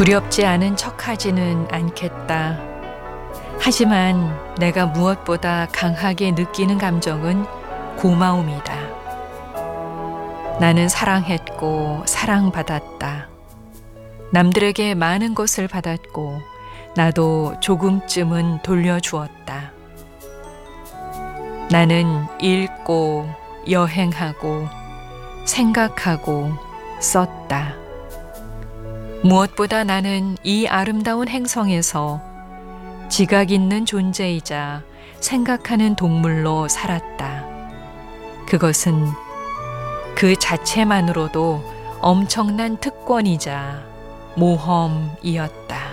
두렵지 않은 척하지는 않겠다. 하지만 내가 무엇보다 강하게 느끼는 감정은 고마움이다. 나는 사랑했고 사랑받았다. 남들에게 많은 것을 받았고 나도 조금쯤은 돌려주었다. 나는 읽고 여행하고 생각하고 썼다. 무엇보다 나는 이 아름다운 행성에서 지각 있는 존재이자 생각하는 동물로 살았다. 그것은 그 자체만으로도 엄청난 특권이자 모험이었다.